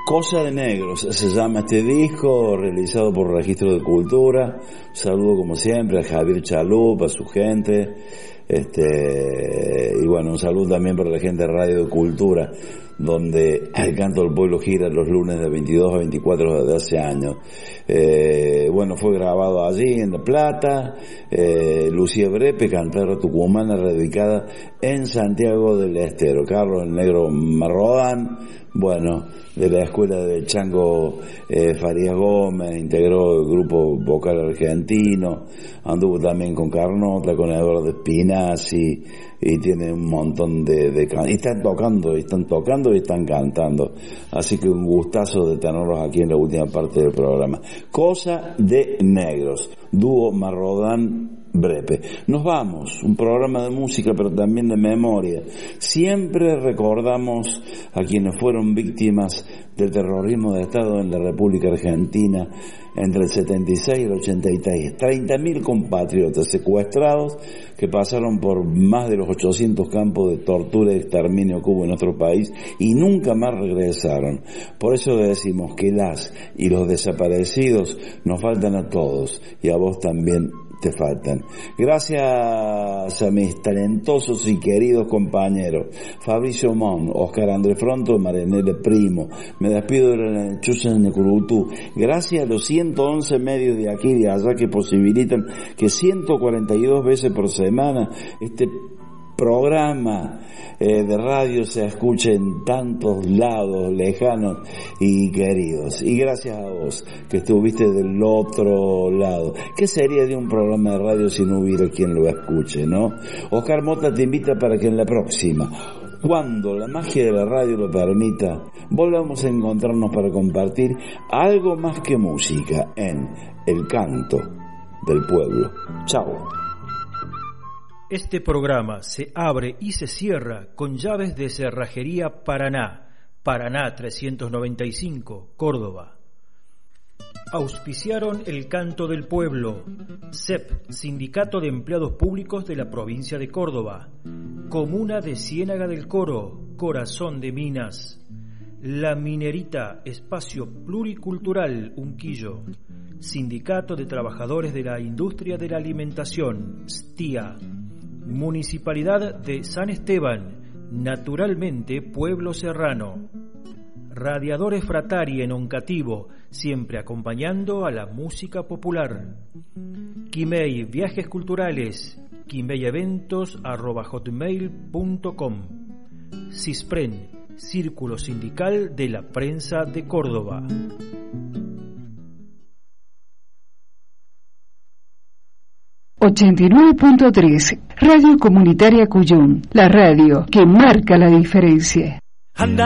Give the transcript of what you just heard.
Cosa de Negros se llama este disco, realizado por Registro de Cultura. Saludo como siempre a Javier Chalup, a su gente, y bueno, un saludo también para la gente de Radio de Cultura, donde el Canto del Pueblo gira los lunes de 22 a 24 desde hace años. Bueno, fue grabado allí en La Plata. Lucía Brepe, cantera tucumana radicada en Santiago del Estero. Carlos el Negro Marrodán, bueno, de la escuela de Chango Farías Gómez, integró el grupo vocal argentino, anduvo también con Carnota, con Eduardo Spinazzi, y tiene un montón de y están tocando y están cantando, así que un gustazo de tenerlos aquí en la última parte del programa. Cosa de Negros, dúo Marrodán Brepe. Nos vamos, un programa de música pero también de memoria. Siempre recordamos a quienes fueron víctimas del terrorismo de Estado en la República Argentina entre el 76 y el 83. 30.000 compatriotas secuestrados que pasaron por más de los 800 campos de tortura y exterminio que hubo en nuestro país y nunca más regresaron. Por eso decimos que las y los desaparecidos nos faltan a todos, y a vos también te faltan. Gracias a mis talentosos y queridos compañeros Fabricio Mon, Oscar Andrés Fronto, Marianela Primo. Me despido de la Chucha de Necurutú. Gracias a los 111 medios de aquí y de allá que posibilitan que 142 veces por semana este programa de radio se escuche en tantos lados lejanos y queridos. Y gracias a vos que estuviste del otro lado. ¿Qué sería de un programa de radio si no hubiera quien lo escuche, no? Oscar Mota te invita para que en la próxima, cuando la magia de la radio lo permita, volvamos a encontrarnos para compartir algo más que música en El Canto del Pueblo. Chao. Este programa se abre y se cierra con llaves de Cerrajería Paraná, Paraná 395, Córdoba. Auspiciaron El Canto del Pueblo, CEP, Sindicato de Empleados Públicos de la Provincia de Córdoba, Comuna de Ciénaga del Coro, Corazón de Minas, La Minerita, Espacio Pluricultural Unquillo, Sindicato de Trabajadores de la Industria de la Alimentación, STIA, Municipalidad de San Esteban, naturalmente Pueblo Serrano. Radiadores Fratari en Oncativo, siempre acompañando a la música popular. Quimei Viajes Culturales, quimeieventos@hotmail.com. CISPREN, Círculo Sindical de la Prensa de Córdoba. ...89.3... Radio Comunitaria Cuyón, la radio que marca la diferencia.